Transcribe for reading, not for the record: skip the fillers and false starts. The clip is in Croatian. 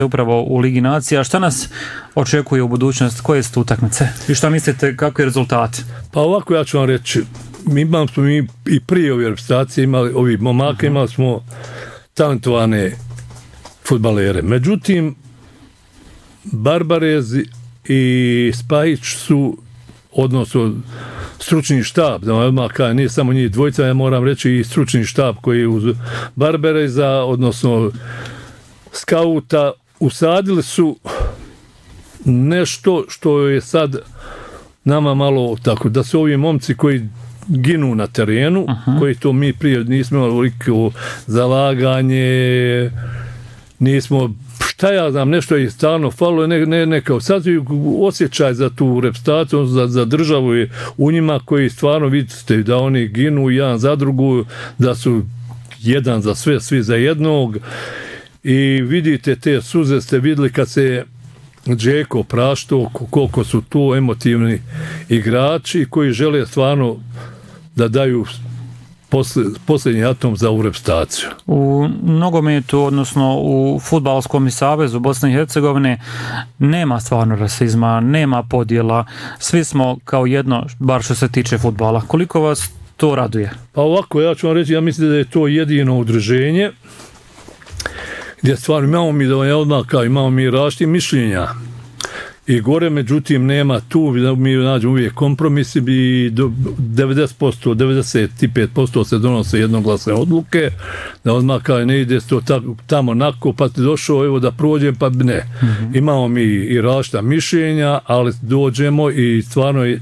upravo u Ligi nacija. Šta nas očekuje u budućnosti? Koje su utakmice? I šta mislite, kakvi rezultati? Pa ovako ja ću vam reći, mi i prije ove reprezentacije imali, ovi momaka, imali smo talentovane fudbalere. Međutim, Barbarez i Spajić su, odnosno stručni štab, nije samo njih dvojica, ja moram reći i stručni štab koji je uz Barbareza, odnosno skauta, usadili su nešto što je sad nama malo tako, da su ovi momci koji ginu na terenu, koji to mi prije nismo imali veliko zalaganje, nismo, šta ja znam, nešto je stalno falilo, nekao sad osjećaj za tu reprezentaciju, za državu je u njima koji stvarno vidite da oni ginu jedan za drugu, da su jedan za sve, svi za jednog i vidite te suze ste vidjeli kad se Džeko praštao, koliko su tu emotivni igrači koji žele stvarno da daju posljednji atom za ovu reprezentaciju. U nogometu, odnosno u Fudbalskom savezu Bosne i Hercegovine nema stvarno rasizma, nema podjela, svi smo kao jedno, bar što se tiče fudbala. Koliko vas to raduje? Pa ovako, ja ću vam reći, ja mislim da je to jedino udruženje gdje stvarno imamo mi različitih mišljenja i gore, međutim nema tu, mi nađemo uvijek kompromisi i 95% se donose jednoglasne odluke, da odmah kao ne ide to tamo nako, pa ti došao evo da prođem, pa ne. Imamo mi i različita mišljenja, ali dođemo i stvarno